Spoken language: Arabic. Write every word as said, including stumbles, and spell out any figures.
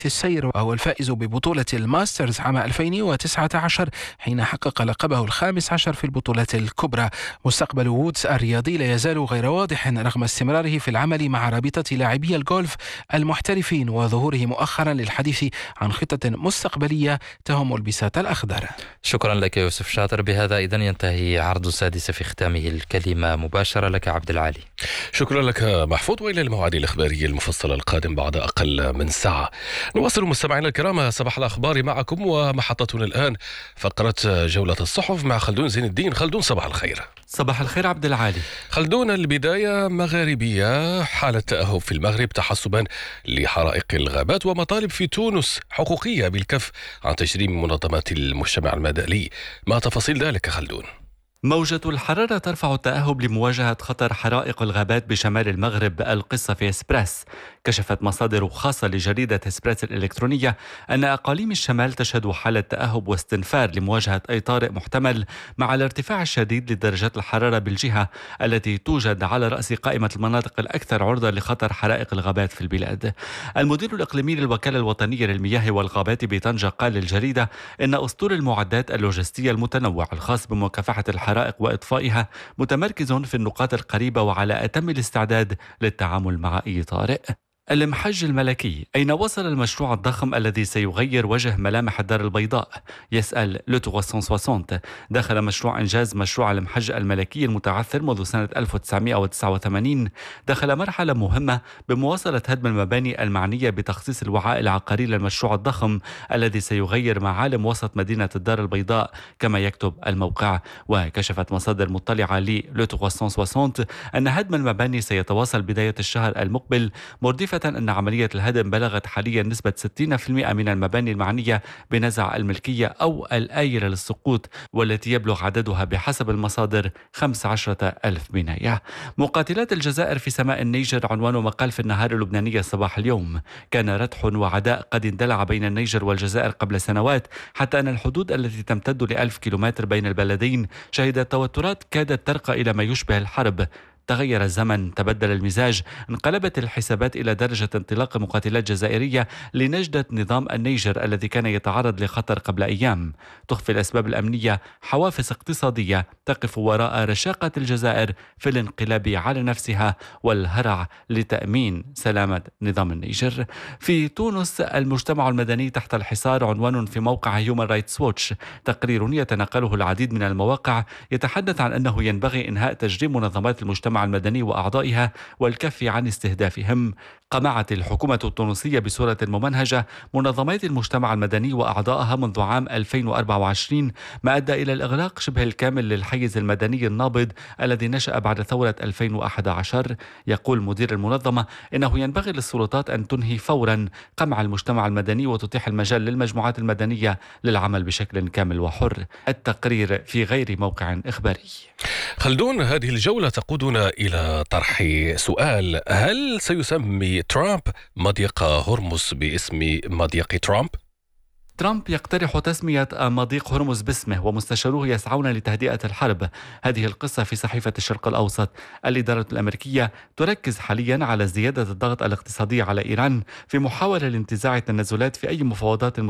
السير وهو الفائز ببطولة الماسترز عام ألفين وتسعة عشر حين حقق لقبه الخامس عشر في البطولات الكبرى. مستقبل وودز الرياضي لا يزال غير واضح رغم استمراره في العمل مع رابطة لاعبي الجولف المحترفين وظهوره مؤخرا للحديث عن خطة مستقبلية تهم البساط الأخضر. شكرا لك يوسف شاطر. بهذا إذن ينتهي عرض السادسة في ختامه الكلمة مباشرة لك عبد العالي. شكرا لك محفوظ، وإلى الموعد الإخباري المفصل القادم بعد أقل من ساعة. نواصل مستمعينا الكرام صباح الأخبار معكم، ومحطتنا الآن فقرة جولة الصحف مع خلدون زين الدين. خلدون صباح الخير. صباح الخير عبد العالي. خلدون، البداية مغاربية، حالة تأهب في المغرب تحسبا لحرائق الغابات، ومطالب في تونس حقوقية بالكف عن تجريم منظمات المجتمع المدني. ما تفاصيل ذلك خلدون؟ موجة الحرارة ترفع التأهب لمواجهة خطر حرائق الغابات بشمال المغرب. القصة في إسبريس. كشفت مصادر خاصة لجريدة إسبريس الإلكترونية أن أقاليم الشمال تشهد حالة تأهب واستنفار لمواجهة أي طارئ محتمل مع الارتفاع الشديد لدرجات الحرارة بالجهة التي توجد على رأس قائمة المناطق الأكثر عرضة لخطر حرائق الغابات في البلاد. المدير الإقليمي للوكالة الوطنية للمياه والغابات بطنجة قال للجريدة إن أسطول المعدات اللوجستية المتنوع الخاص بمكافحة الحرائق وإطفائها متمركز في النقاط القريبة وعلى أتم الاستعداد للتعامل مع أي طارئ. المحج الملكي. أين وصل المشروع الضخم الذي سيغير وجه ملامح الدار البيضاء؟ يسأل لو ثلاثمئة وستين. دخل مشروع إنجاز مشروع المحج الملكي المتعثر منذ سنة ألف وتسعمئة وتسعة وثمانين دخل مرحلة مهمة بمواصلة هدم المباني المعنية بتخصيص الوعاء العقاري للمشروع الضخم الذي سيغير معالم وسط مدينة الدار البيضاء كما يكتب الموقع. وكشفت مصادر مطلعة للو ثلاثمئة وستين أن هدم المباني سيتواصل بداية الشهر المقبل، مردفة أن عملية الهدم بلغت حاليا نسبة ستين بالمئة من المباني المعنية بنزع الملكية أو الآيلة للسقوط، والتي يبلغ عددها بحسب المصادر خمسة عشر ألف بناية. مقاتلات الجزائر في سماء النيجر عنوان مقال في النهار اللبنانية صباح اليوم. كان ردح وعداء قد اندلع بين النيجر والجزائر قبل سنوات، حتى أن الحدود التي تمتد لألف كيلومتر بين البلدين شهدت توترات كادت ترقى إلى ما يشبه الحرب. تغير الزمن، تبدل المزاج، انقلبت الحسابات إلى درجة انطلاق مقاتلات جزائرية لنجدة نظام النيجر الذي كان يتعرض لخطر قبل أيام. تخفي الأسباب الأمنية حوافز اقتصادية تقف وراء رشاقة الجزائر في الانقلاب على نفسها والهرع لتأمين سلامة نظام النيجر. في تونس، المجتمع المدني تحت الحصار عنوان في موقع هيومان رايتس ووتش. تقرير يتناقله العديد من المواقع يتحدث عن أنه ينبغي إنهاء تجريم منظمات المجتمع المدني وأعضائها والكف عن استهدافهم. قمعت الحكومة التونسية بصورة ممنهجة منظمات المجتمع المدني وأعضائها منذ عام ألفين وأربعة وعشرين، ما أدى إلى الإغلاق شبه الكامل للحيز المدني النابض الذي نشأ بعد ثورة ألفين وأحد عشر. يقول مدير المنظمة إنه ينبغي للسلطات أن تنهي فورا قمع المجتمع المدني وتتيح المجال للمجموعات المدنية للعمل بشكل كامل وحر. التقرير في غير موقع إخباري. خلدون، هذه الجولة تقودنا إلى طرح سؤال: هل سيسمي ترامب مضيق هرمز باسم مضيق ترامب؟ ترامب يقترح تسمية مضيق هرمز باسمه، ومستشاروه يسعون لتهدئة الحرب. هذه القصة في صحيفة الشرق الأوسط. الإدارة الأمريكية تركز حاليا على زيادة الضغط الاقتصادي على إيران في محاولة لانتزاع التنازلات في أي مفاوضات